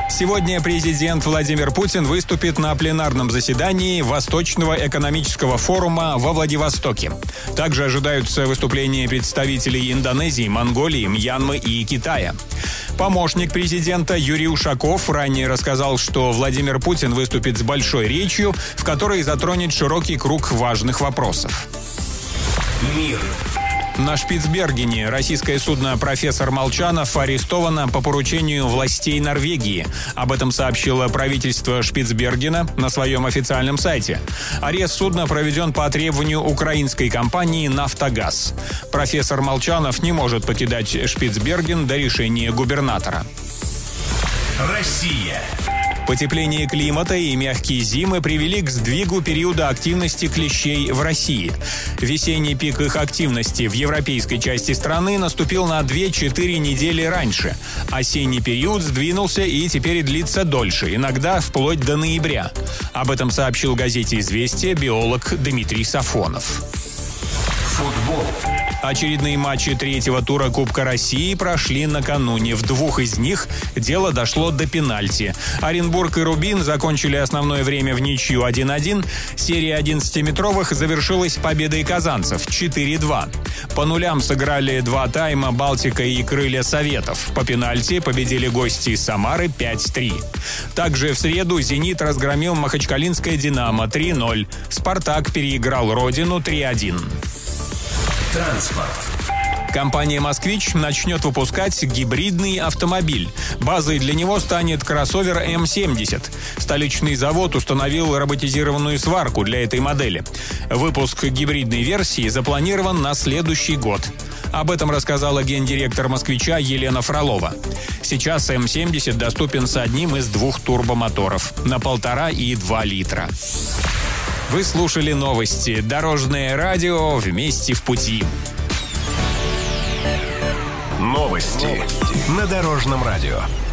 Сегодня президент Владимир Путин выступит на пленарном заседании Восточного экономического форума во Владивостоке. Также ожидаются выступления представителей Индонезии, Монголии, Мьянмы и Китая. Помощник президента Юрий Ушаков ранее рассказал, что Владимир Путин выступит с большой речью, в которой затронет широкий круг важных вопросов. Мир. На Шпицбергене российское судно «Профессор Молчанов» арестовано по поручению властей Норвегии. Об этом сообщило правительство Шпицбергена на своем официальном сайте. Арест судна проведен по требованию украинской компании «Нафтогаз». «Профессор Молчанов» не может покидать Шпицберген до решения губернатора. Россия. Потепление климата и мягкие зимы привели к сдвигу периода активности клещей в России. Весенний пик их активности в европейской части страны наступил на 2-4 недели раньше. Осенний период сдвинулся и теперь длится дольше, иногда вплоть до ноября. Об этом сообщил газете «Известия» биолог Дмитрий Сафонов. Футбол. Очередные матчи третьего тура Кубка России прошли накануне. В двух из них дело дошло до пенальти. Оренбург и Рубин закончили основное время в ничью 1-1. Серия 11-метровых завершилась победой казанцев 4-2. По нулям сыграли два тайма Балтика и Крылья Советов. По пенальти победили гости из Самары 5-3. Также в среду «Зенит» разгромил махачкалинское «Динамо» 3-0. «Спартак» переиграл «Родину» 3-1. Транспорт. Компания «Москвич» начнет выпускать гибридный автомобиль. Базой для него станет кроссовер М70. Столичный завод установил роботизированную сварку для этой модели. Выпуск гибридной версии запланирован на следующий год. Об этом рассказала гендиректор «Москвича» Елена Фролова. Сейчас М70 доступен с одним из двух турбомоторов на 1,5 и 2 литра. Вы слушали новости. Дорожное радио «Вместе в пути». Новости на Дорожном радио.